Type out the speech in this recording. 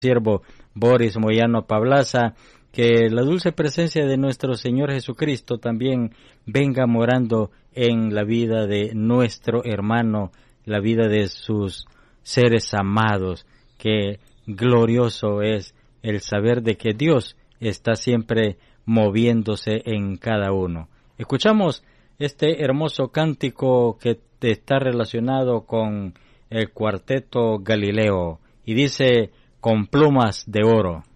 siervo Boris Moyano Pablaza, que la dulce presencia de nuestro Señor Jesucristo también venga morando en la vida de nuestro hermano, la vida de sus seres amados, que glorioso es el saber de que Dios está siempre moviéndose en cada uno. Escuchamos este hermoso cántico que está relacionado con el cuarteto Galileo y dice: con plumas de oro.